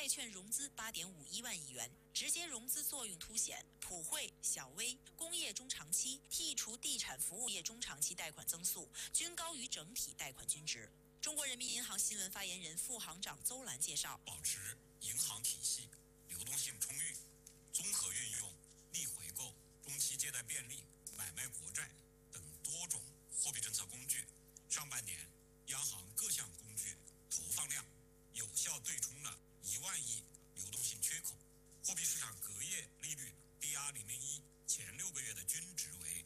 债券融资8.51万亿元，直接融资作用凸显。普惠、小微、工业中长期剔除地产服务业中长期贷款增速均高于整体贷款均值。中国人民银行新闻发言人、副行长邹兰介绍， 保持银行体系流动性充裕，综合运用逆回购、中期借贷便利、买卖国债等多种货币政策工具。上半年，央行各项工具投放量有效对冲了1万亿流动性缺口。货币市场隔夜利率 BR001前6个月的均值为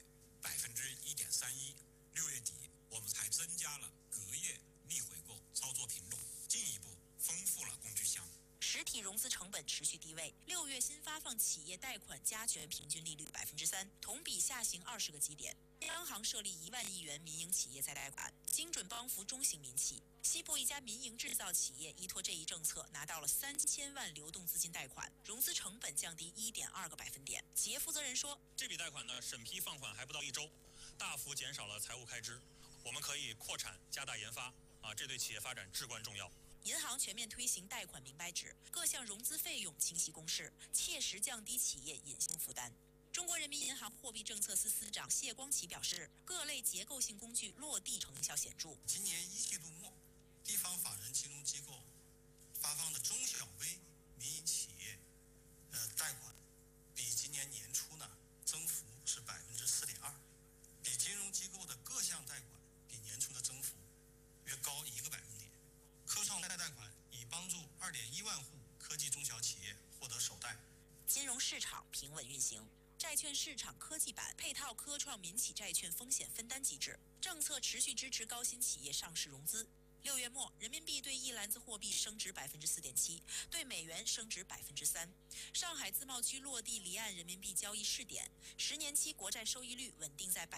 1.31%，6月底我们还增加了隔夜逆回购操作品种，进一步丰富了工具箱。 实体融资成本持续低位，6月新发放企业贷款加权平均利率3%，同比下行20个基点。央行设立1万亿元民营企业再贷款，精准帮扶中型民企。西部一家民营制造企业依托这一政策，拿到了3000万流动资金贷款，融资成本降低1.2个百分点。企业负责人说， 这笔贷款呢，审批放款还不到1周，大幅减少了财务开支，我们可以扩产加大研发这对企业发展至关重要。 银行全面推行贷款明白纸，各项融资费用清晰公示，切实降低企业隐性负担。中国人民银行货币政策司司长谢光启表示，各类结构性工具落地成效显著。 今年1季度末，地方法人金融机构发放的中小微民营企业贷款，比今年年初呢增幅是4.2%，比金融机构的各项贷款比年初的增幅约高1个百分点。科创贷款已帮助2.1万户科技中小企业获得首贷。 金融市场平稳运行。债券市场科技版配套科创民企债券风险分担机制，政策持续支持高新企业上市融资。6月末，人民币对一篮子货币升值4.7%，对美元升值3%。上海自贸区落地离岸人民币交易试点，10年期国债收益率稳定在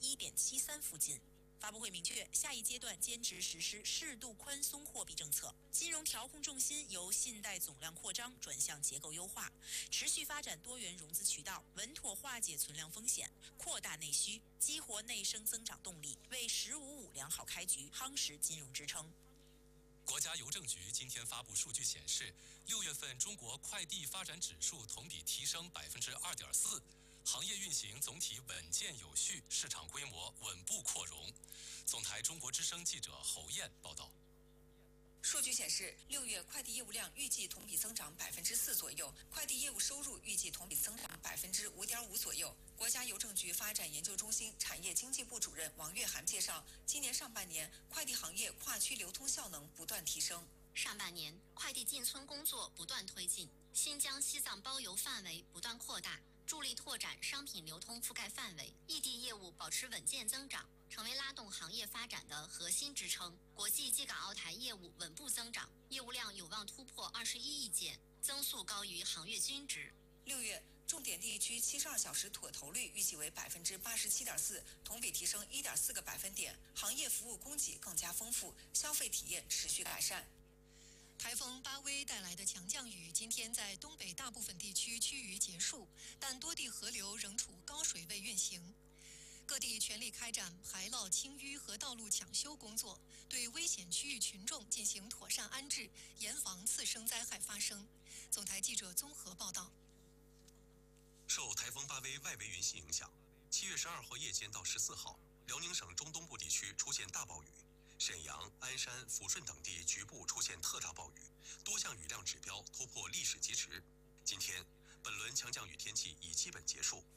1.73%附近。发布会明确，下一阶段坚持实施适度宽松货币政策，金融调控重心由信贷总量扩张转向结构优化，持续发展多元融资渠道，稳妥化解存量风险，扩大内需，激活内生增长动力，为“1055”良好开局夯实金融支撑。 国家邮政局今天发布数据显示，6月份中国快递发展指数同比提升2.4%。行业运行总体稳健有序，市场规模稳步扩容。总台中国之声记者侯燕报道。 数据显示，6月快递业务量预计同比增长4%左右，快递业务收入预计同比增长5.5%左右。国家邮政局发展研究中心产业经济部主任王月涵介绍，今年上半年快递行业跨区流通效能不断提升。 上半年快递进村工作不断推进，新疆、西藏包邮范围不断扩大，助力拓展商品流通覆盖范围，异地业务保持稳健增长，成为拉动行业发展的核心支撑。国际机港澳台业务稳步增长，业务量有望突破21亿件，增速高于行业均值。 6月，重点地区72小时妥投率预计为87.4%，同比提升1.4个百分点，行业服务供给更加丰富，消费体验持续改善。 台风巴威带来的强降雨今天在东北大部分地区趋于结束，但多地河流仍处高水位运行。各地全力开展排涝清淤和道路抢修工作，对危险区域群众进行妥善安置，严防次生灾害发生。总台记者综合报道。 受台风巴威外围云系影响，7月12号夜间到14号，辽宁省中东部地区出现大暴雨。沈阳、鞍山、抚顺等地局部出现特大暴雨，多项雨量指标突破历史极值。今天，本轮强降雨天气已基本结束。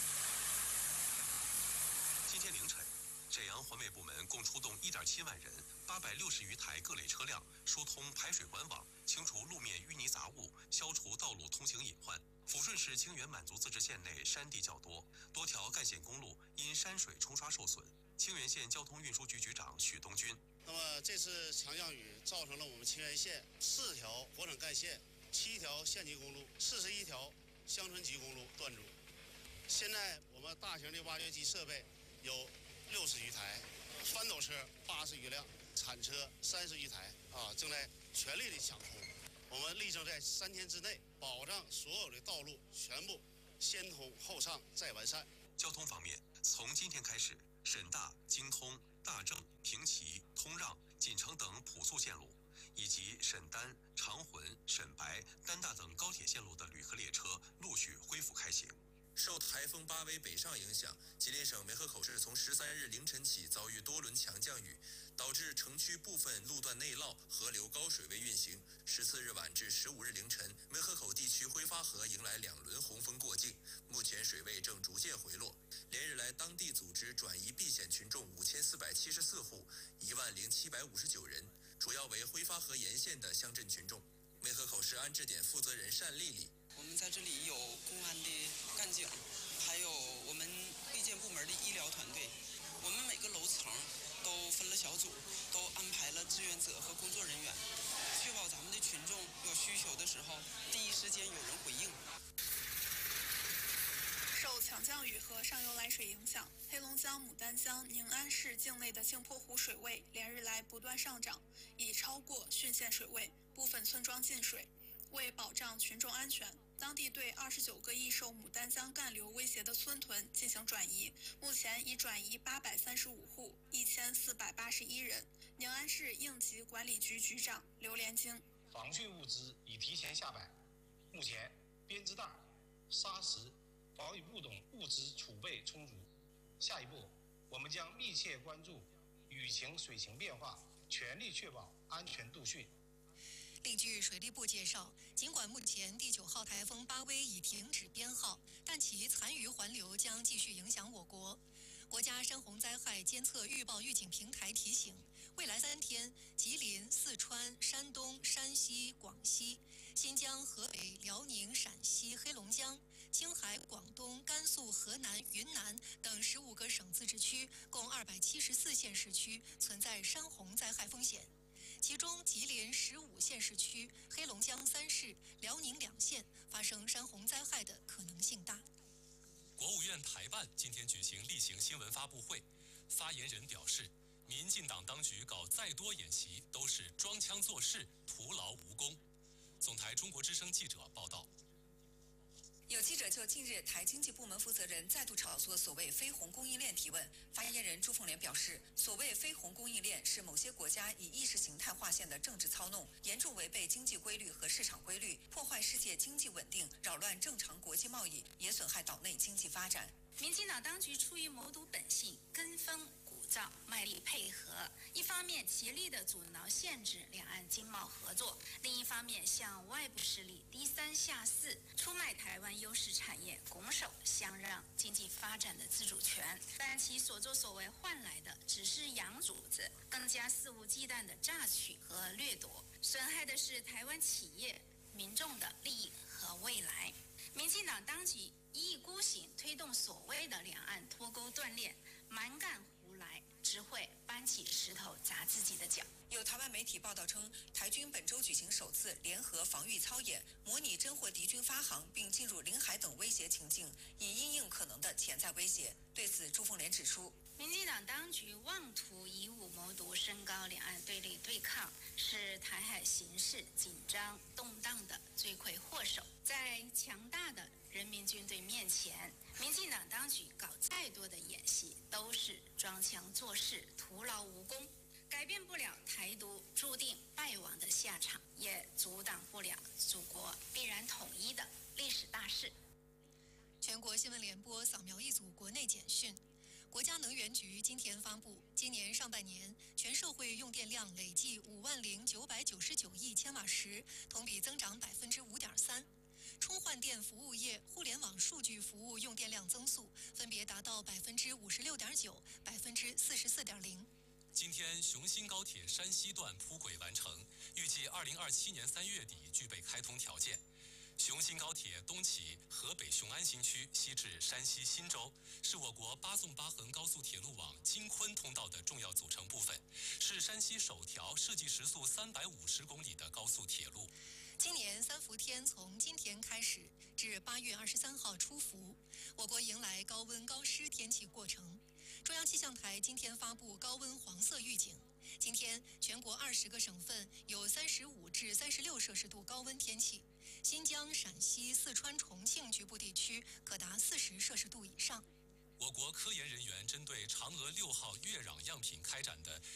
今天凌晨，沈阳环卫部门共出动1.7万人，860余台各类车辆，疏通排水管网，清除路面淤泥杂物，消除道路通行隐患。抚顺市清源满族自治县内山地较多，多条干线公路因山水冲刷受损。清源县交通运输局局长许东军。 那么这次强降雨造成了我们清源县4条国省干线、7条县级公路、41条乡村级公路断阻。现在我们大型的挖掘机设备有60余台，翻斗车80余辆，铲车30余台正在全力的抢通。我们力争在3天之内保障所有的道路全部先通后畅再完善。 交通方面，从今天开始，沈大、京通、大正、平齐、通让、锦城等普速线路以及沈丹、长浑、沈白、丹大等高铁线路的旅客列车陆续恢复开行。受台风巴威北上影响，吉林省梅河口市从13日凌晨起遭遇多轮强降雨，导致城区部分路段内涝，河流高水位运行。14日晚至15日凌晨，梅河口地区挥发河迎来2轮洪峰过境，目前水位正逐渐回落。连日来，当地组织转移避险群众5474户，10759人，主要为挥发河沿线的乡镇群众。梅河口市安置点负责人单丽丽。 我们在这里有公安的干警，还有我们卫健部门的医疗团队。我们每个楼层都分了小组，都安排了志愿者和工作人员，确保咱们的群众有需求的时候，第一时间有人回应。 受强降雨和上游来水影响，黑龙江牡丹江宁安市境内的镜泊湖水位连日来不断上涨，已超过汛限水位，部分村庄进水。为保障群众安全，当地对29个易受牡丹江干流威胁的村屯进行转移，目前已转移835户，1481人。宁安市应急管理局局长刘连京： 防汛物资已提前下摆，目前编织袋、沙石、防雨布等物资储备充足。下一步，我们将密切关注雨情、水情变化，全力确保安全度汛。 另据水利部介绍，尽管目前第9号台风巴威已停止编号，但其残余环流将继续影响我国。国家山洪灾害监测预报预警平台提醒，未来3天，吉林、四川、山东、山西、广西、新疆、河北、辽宁、陕西、黑龙江、青海、广东、甘肃、河南、云南等15个省自治区，共274县市区存在山洪灾害风险。其中，吉林15县市区、黑龙江3市、辽宁2县发生山洪灾害的可能性大。 国务院台办今天举行例行新闻发布会，发言人表示，民进党当局搞再多演习都是装腔作势、徒劳无功。总台中国之声记者报道。 有记者就近日台经济部门负责人再度炒作所谓非红供应链提问，发言人朱凤莲表示，所谓非红供应链是某些国家以意识形态划线的政治操弄，严重违背经济规律和市场规律，破坏世界经济稳定，扰乱正常国际贸易，也损害岛内经济发展。 民进党当局出于谋独本性，跟风鼓噪，卖力配合，一方面极力地阻挠限制两岸经贸合作，另一方面向外部势力低三下四，出卖台湾优势产业，拱手相让经济发展的自主权。但其所作所为换来的只是洋主子，更加肆无忌惮的榨取和掠夺，损害的是台湾企业、民众的利益和未来。民进党当局一意孤行推动所谓的两岸脱钩断链，蛮干胡来，只会搬起石头砸自己的脚。 有台湾媒体报道称，台军本周举行首次联合防御操演，模拟侦获敌军发航并进入领海等威胁情境，以因应可能的潜在威胁。对此，朱凤莲指出， 民进党当局妄图以武谋独，升高两岸对立对抗，是台海形势紧张动荡的罪魁祸首。在强大的人民军队面前，民进党当局搞再多的演戏，都是装腔作势，徒劳无功，改变不了台独注定败亡的下场，也阻挡不了祖国必然统一的历史大势。 全国新闻联播扫描一组国内简讯。国家能源局今天发布，今年上半年全社会用电量累计50999亿千瓦时，同比增长5.3%。充换电服务业、互联网数据服务用电量增速分别达到56.9%、44.0%。 今天，雄新高铁山西段铺轨完成，预计2027年3月底具备开通条件。雄新高铁东起河北雄安新区，西至山西忻州，是我国8纵8横高速铁路网京昆通道的重要组成部分，是山西首条设计时速350公里的高速铁路。 今年3伏天从今天开始至8月23号出伏，我国迎来高温高湿天气过程。中央气象台今天发布高温黄色预警。今天全国20个省份有35至36摄氏度高温天气，新疆、陕西、四川、重庆局部地区可达40摄氏度以上。 我国科研人员针对嫦娥6号月壤样品开展的